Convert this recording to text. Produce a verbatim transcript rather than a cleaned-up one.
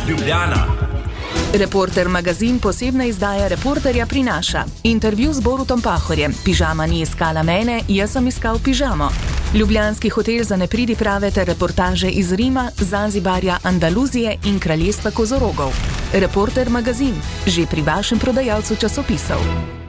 Ljubljana. Reporter magazin posebna izdaja Reporterja prinaša intervju z Borutom Pahorjem. Pižama ni iskala mene, jaz sem iskal pižamo. Ljubljanski hotel za nepridiprave ter reportaže iz Rima, Zanzibarja, Andaluzije in kraljestva kozorogov. Reporter magazin, že pri vašem prodajalcu časopisov.